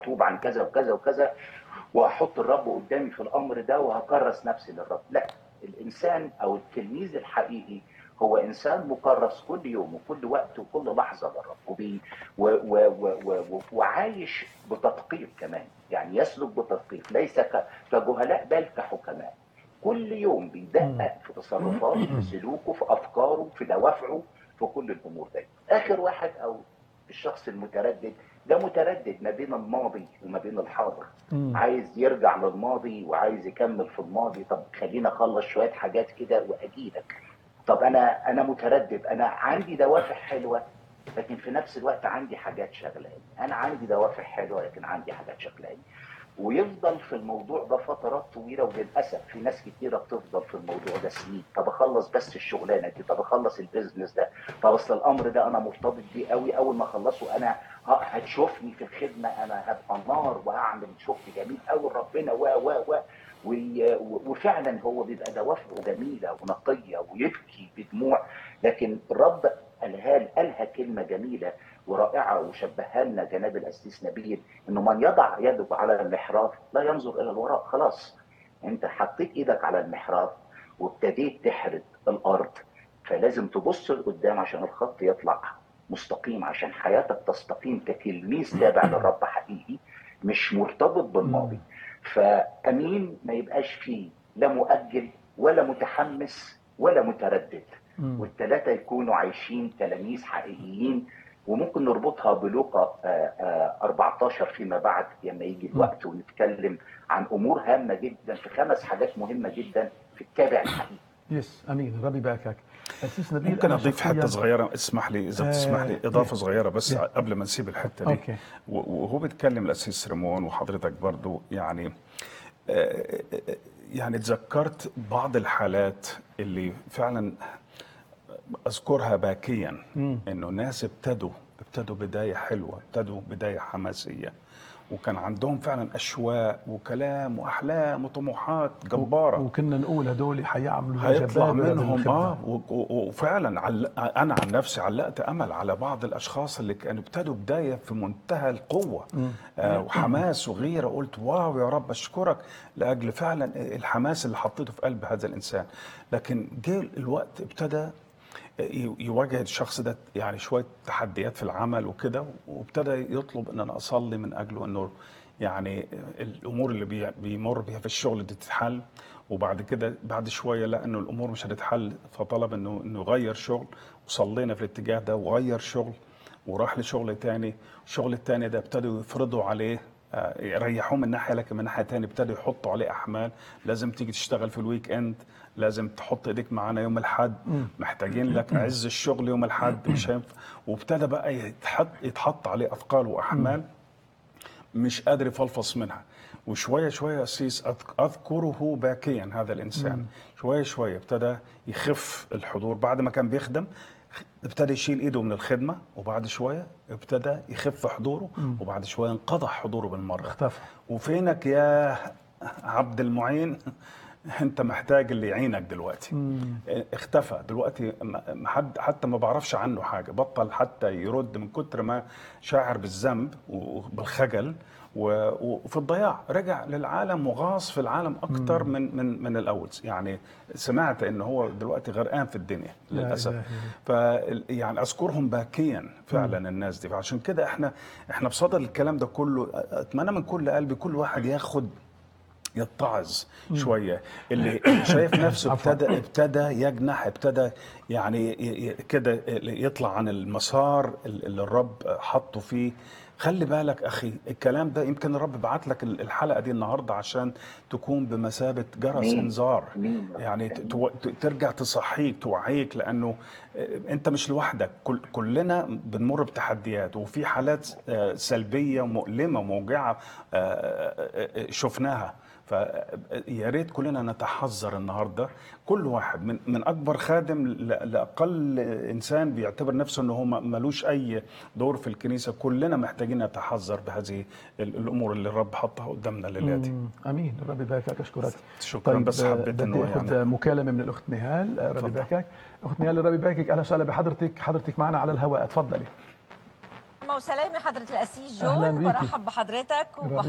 توب عن كذا وكذا وكذا، وهحط الرب قدامي في الامر ده وهكرس نفسي للرب. لا، الانسان او التلميذ الحقيقي هو انسان مكرس كل يوم وكل وقت وكل لحظه للرب، وعايش بتدقيق كمان، يعني يسلك بتدقيق ليس كجهلاء بل كحكماء. كل يوم بيدقق في تصرفاته، في سلوكه، في افكاره، في دوافعه، في كل الامور دي. اخر واحد او الشخص المتردد ده متردد ما بين الماضي وما بين الحاضر، عايز يرجع للماضي وعايز يكمل في الماضي. طب خلينا اخلص شويه حاجات كده واجيلك. طب انا متردد، انا عندي دوافع حلوه لكن في نفس الوقت عندي حاجات شغلاني، انا عندي دوافع حلوه لكن عندي حاجات شغلاني. ويفضل في الموضوع ده فترات طويله، وللاسف في ناس كتيره بتفضل في الموضوع ده سنين. طب اخلص بس الشغلانه دي، طب اخلص البيزنس ده، طب اصل الامر ده انا مرتبط بيه قوي، اول ما اخلصه انا هتشوفني في الخدمه انا هبقى نار وهعمل شغل جميل قوي لربنا وفعلا هو بيبقى دوافعه جميله ونقيه ويبكي بدموع. لكن الرب قالها كلمه جميله ورائعه وشبهها لنا جناب القسيس نبيل، انه من يضع يده على المحراث لا ينظر الى الوراء. خلاص، انت حطيت ايدك على المحراث وابتديت تحرد الارض، فلازم تبص لقدام عشان الخط يطلع مستقيم، عشان حياتك تستقيم كتلميذ تابع للرب حقيقي مش مرتبط بالماضي. فامين ما يبقاش فيه لا مؤجل ولا متحمس ولا متردد، والثلاثه يكونوا عايشين تلاميذ حقيقيين. وممكن نربطها بلوقا 14 فيما بعد لما يجي الوقت ونتكلم عن امور هامه جدا، في 5 حاجات مهمه جدا في التابع الحقيقي. يس، امين. ربي يباركك أسيس نبيل. ممكن اضيف حته صغيره، اسمح لي اذا تسمح لي اضافه صغيره بس قبل ما نسيب الحته دي. أوكي. وهو بيتكلم الاسيس ريمون وحضرتك برضو، يعني تذكرت بعض الحالات اللي فعلا اذكرها باكيا، انه ناس ابتدوا بدايه حلوه، ابتدوا بدايه حماسيه، وكان عندهم فعلا اشواق وكلام واحلام وطموحات جباره، وكنا نقول هدول حيعملوا هيطلع منهم. وفعلا انا عن نفسي علقت امل على بعض الاشخاص اللي كانوا ابتدوا بدايه في منتهى القوه وحماس وغيره. قلت واو يا رب اشكرك لاجل فعلا الحماس اللي حطيته في قلب هذا الانسان. لكن جه الوقت ابتدى يواجه الشخص ده يعني شويه تحديات في العمل وكده، وابتدى يطلب ان انا اصلي من اجله انه يعني الامور اللي بيمر بيها في الشغل دي تتحل. وبعد كده بعد شويه لقى انه الامور مش هتتحل، فطلب انه يغير شغل، وصلينا في الاتجاه ده وغير شغل وراح لشغل تاني. الشغل التاني ده ابتدوا يفرضوا عليه يريحوه من ناحيه، لكن من ناحيه تاني ابتدوا يحطوا عليه احمال، لازم تيجي تشتغل في الويك اند، لازم تحط ايديك معانا يوم الاحد، محتاجين لك عز الشغل يوم الاحد، مش هينفع. وابتدى بقى يتحط عليه اثقال واحمال مش قادر يفلفص منها. وشويه شويه أسيس اذكره باكيا هذا الانسان، شويه شويه ابتدى يخف الحضور. بعد ما كان بيخدم ابتدى يشيل ايده من الخدمه، وبعد شويه ابتدى يخف حضوره، وبعد شويه انقطع حضوره بالمره، اختفى. وفينك يا عبد المعين؟ انت محتاج اللي يعينك دلوقتي. اختفى دلوقتي، حتى ما بعرفش عنه حاجه، بطل حتى يرد من كتر ما شاعر بالذنب وبالخجل وفي الضياع. رجع للعالم وغاص في العالم اكتر من الاول. يعني سمعت ان هو دلوقتي غرقان في الدنيا للاسف. يعني اذكرهم باكيا فعلا الناس دي. فعشان كده احنا بصدد الكلام ده كله، اتمنى من كل قلبي كل واحد ياخد يتعظ شويه، اللي شايف نفسه ابتدى يجنح، ابتدى يعني كده يطلع عن المسار اللي الرب حطه فيه. خلي بالك اخي، الكلام ده يمكن الرب بعت لك الحلقه دي النهارده عشان تكون بمثابه جرس انذار، يعني ترجع تصحيك توعيك، لانه انت مش لوحدك. كلنا بنمر بتحديات وفي حالات سلبيه ومؤلمه وموجعه شفناها. فيا ريت كلنا نتحذر النهارده، كل واحد من اكبر خادم لاقل انسان بيعتبر نفسه انه هو ملوش اي دور في الكنيسه. كلنا محتاجين نتحذر بهذه الامور اللي الرب حطها قدامنا ليلاتي. امين. الرب يباركك، اشكرك. شكرا. طيب بس حبيت بدي اخذ مكالمه من الاخت نهال. الرب يباركك اخت نهال. الرب يباركك، اهلا وسهلا بحضرتك. حضرتك معنا على الهواء، اتفضلي. سلامة وسلامة حضرة القسيس أهلاً جون، بيكي. برحب بحضرتك